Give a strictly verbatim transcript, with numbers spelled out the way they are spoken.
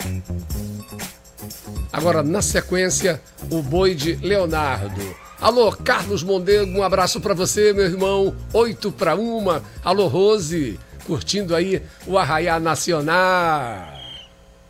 Agora, na sequência, o boi de Leonardo. Alô, Carlos Mondego, um abraço pra você, meu irmão. Oito pra uma. Alô, Rose, curtindo aí o Arraiá Nacional.